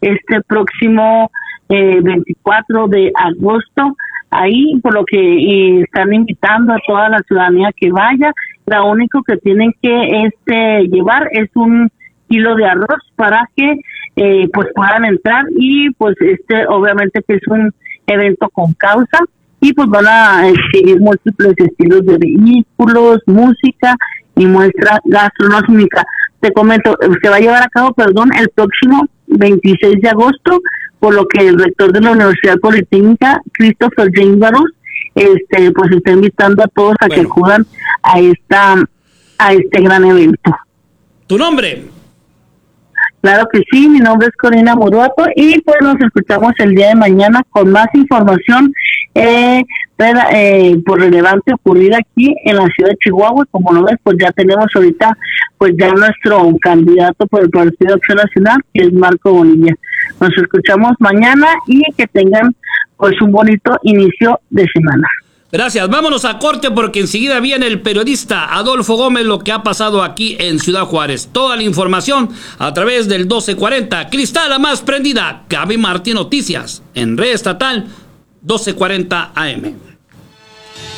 este próximo 24 de agosto. Ahí, por lo que están invitando a toda la ciudadanía que vaya. Lo único que tienen que llevar es 1 kilo de arroz para que pues puedan entrar, y pues obviamente que es un evento con causa, y pues van a exhibir múltiples estilos de vehículos, música y muestra gastronómica. Te comento, se va a llevar a cabo, el próximo 26 de agosto, por lo que el rector de la Universidad Politécnica, Christopher James Barús, pues está invitando a todos a que acudan a este gran evento. ¿Tu nombre? Claro que sí, mi nombre es Corina Muruato, y pues nos escuchamos el día de mañana con más información por relevante ocurrida aquí en la ciudad de Chihuahua. Como lo ves, pues ya tenemos ahorita pues ya nuestro candidato por el Partido de Acción Nacional, que es Marco Bonilla. Nos escuchamos mañana y que tengan pues un bonito inicio de semana. Gracias, vámonos a corte porque enseguida viene el periodista Adolfo Gómez, lo que ha pasado aquí en Ciudad Juárez. Toda la información a través del 1240. Cristal, la más prendida. Gaby Martín Noticias en Red Estatal 1240 AM.